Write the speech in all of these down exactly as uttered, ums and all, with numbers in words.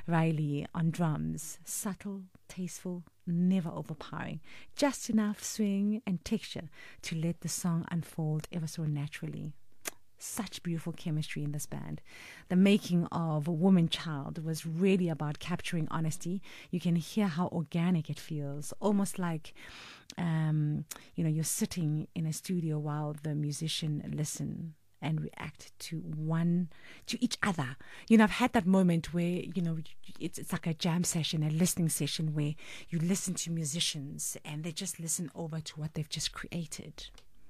Riley on drums. Subtle, tasteful, never overpowering. Just enough swing and texture to let the song unfold ever so naturally. Such beautiful chemistry in this band. The making of Woman Child was really about capturing honesty. You can hear how organic it feels, almost like um, you know, you're sitting in a studio while the musician listen and react to one, to each other. You know, I've had that moment where, you know, it's it's like a jam session, a listening session where you listen to musicians and they just listen over to what they've just created.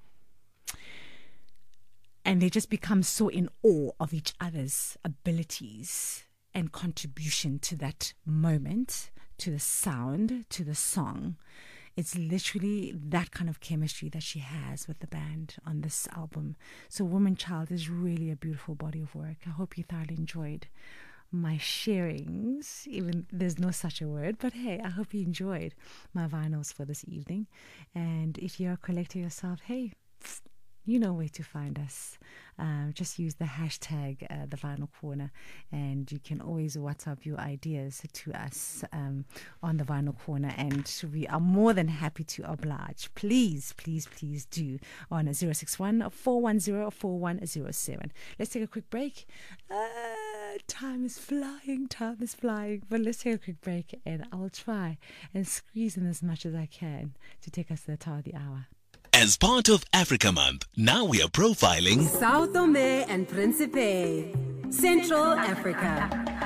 And they just become so in awe of each other's abilities and contribution to that moment, to the sound, to the song. It's literally that kind of chemistry that she has with the band on this album. So Woman Child is really a beautiful body of work. I hope you thoroughly enjoyed my sharings, even there's no such a word, but hey, I hope you enjoyed my vinyls for this evening. And if you're a collector yourself, hey, you know where to find us. Uh, just use the hashtag uh, the Vinyl Corner, and you can always WhatsApp your ideas to us um, on the Vinyl Corner, and we are more than happy to oblige. Please, please, please do on zero six one, four one zero, four one zero seven. Let's take a quick break. Uh, time is flying, time is flying. But let's take a quick break, and I'll try and squeeze in as much as I can to take us to the top of the hour. As part of Africa Month, now we are profiling Sao Tome and Principe, Central Africa.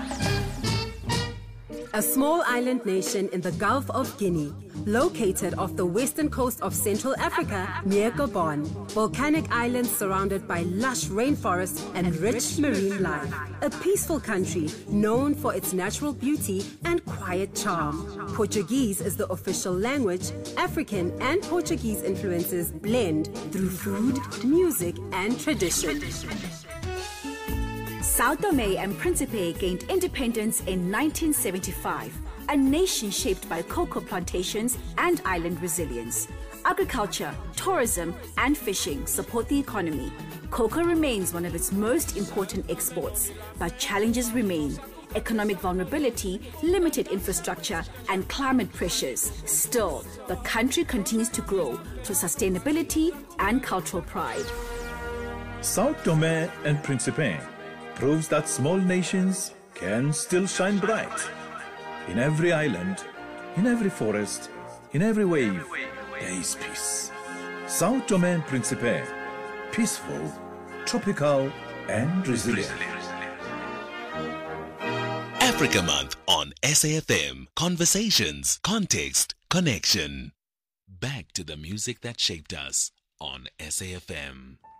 A small island nation in the Gulf of Guinea, located off the western coast of Central Africa near Gabon. Volcanic islands surrounded by lush rainforests and rich marine life. A peaceful country known for its natural beauty and quiet charm. Portuguese is the official language. African and Portuguese influences blend through food, music, and tradition. Sao Tome and Principe gained independence in nineteen seventy-five, a nation shaped by cocoa plantations and island resilience. Agriculture, tourism, and fishing support the economy. Cocoa remains one of its most important exports, but challenges remain. Economic vulnerability, limited infrastructure, and climate pressures. Still, the country continues to grow through sustainability and cultural pride. Sao Tome and Principe proves that small nations can still shine bright. In every island, in every forest, in every wave, there is peace. Sao Tome and Principe, peaceful, tropical, and resilient. Africa Month on S A F M. Conversations, context, connection. Back to the music that shaped us on S A F M.